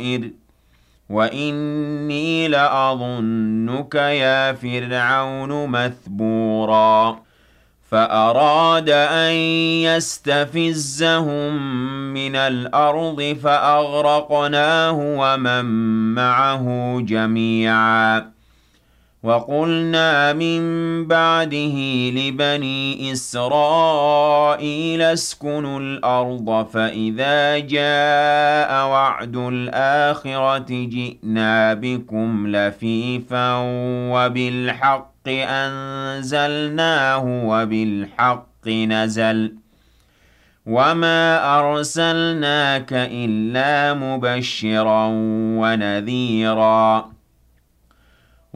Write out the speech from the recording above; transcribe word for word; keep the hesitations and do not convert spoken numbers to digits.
السَّرَائِرِ وَإِنِّي لَأَظُنُّكَ يَا فِرْعَوْنُ مَثْبُورًا فَأَرَادَ أَن يَسْتَفِزَّهُم مِّنَ الْأَرْضِ فَأَغْرَقْنَاهُ وَمَن مَّعَهُ جَمِيعًا وَقُلْنَا مِن بَعْدِهِ لِبَنِي إِسْرَائِيلَ اسْكُنُوا الْأَرْضَ فَإِذَا جَاءَ وَعْدُ الْآخِرَةِ جِئْنَا بِكُمْ لَفِيفًا وَبِالْحَقِّ أَنزَلْنَاهُ وَبِالْحَقِّ نَزَلَ وَمَا أَرْسَلْنَاكَ إِلَّا مُبَشِّرًا وَنَذِيرًا